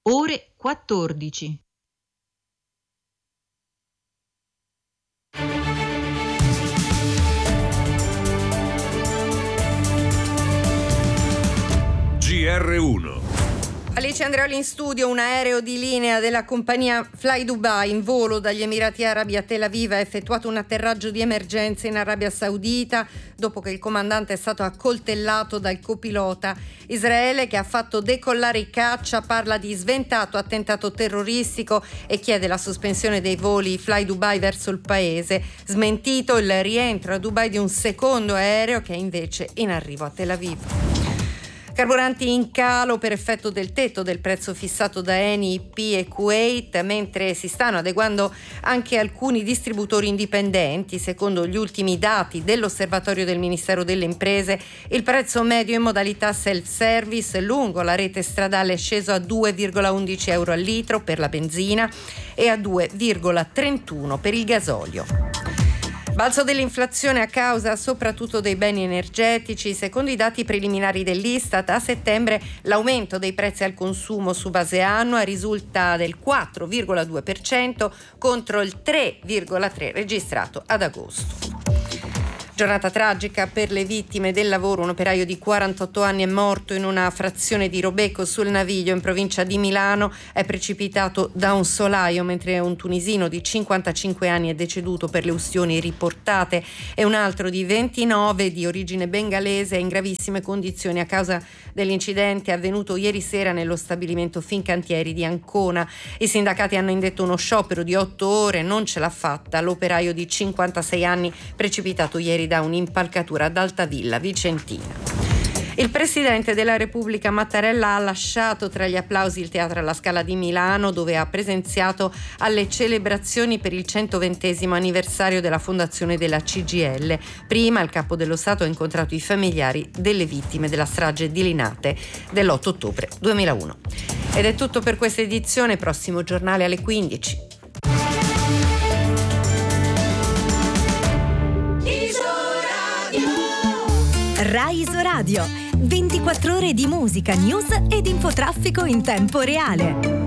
Ore 14. GR1. Alice Andreoli in studio. Un aereo di linea della compagnia Fly Dubai in volo dagli Emirati Arabi a Tel Aviv ha effettuato un atterraggio di emergenza in Arabia Saudita dopo che il comandante è stato accoltellato dal copilota. Israele, che ha fatto decollare i caccia, parla di sventato attentato terroristico e chiede la sospensione dei voli Fly Dubai verso il paese. Smentito il rientro a Dubai di un secondo aereo che è invece in arrivo a Tel Aviv. Carburanti in calo per effetto del tetto del prezzo fissato da Eni, IP e Kuwait, mentre si stanno adeguando anche alcuni distributori indipendenti. Secondo gli ultimi dati dell'Osservatorio del Ministero delle Imprese, il prezzo medio in modalità self-service lungo la rete stradale è sceso a 2,11 euro al litro per la benzina e a 2,31 per il gasolio. Balzo dell'inflazione a causa soprattutto dei beni energetici. Secondo i dati preliminari dell'Istat, a settembre l'aumento dei prezzi al consumo su base annua risulta del 4,2% contro il 3,3% registrato ad agosto. Giornata tragica per le vittime del lavoro. Un operaio di 48 anni è morto in una frazione di Robeco sul Naviglio in provincia di Milano. È precipitato da un solaio, mentre un tunisino di 55 anni è deceduto per le ustioni riportate e un altro di 29 di origine bengalese è in gravissime condizioni a causa dell'incidente avvenuto ieri sera nello stabilimento Fincantieri di Ancona. I sindacati hanno indetto uno sciopero di 8 ore, non ce l'ha fatta l'operaio di 56 anni precipitato ieri da un'impalcatura ad Altavilla Vicentina. Il Presidente della Repubblica Mattarella ha lasciato tra gli applausi il Teatro alla Scala di Milano, dove ha presenziato alle celebrazioni per il 120° anniversario della fondazione della CGIL. Prima il Capo dello Stato ha incontrato i familiari delle vittime della strage di Linate dell'8 ottobre 2001. Ed è tutto per questa edizione, prossimo giornale alle 15. Rai Isoradio, 24 ore di musica, news ed infotraffico in tempo reale.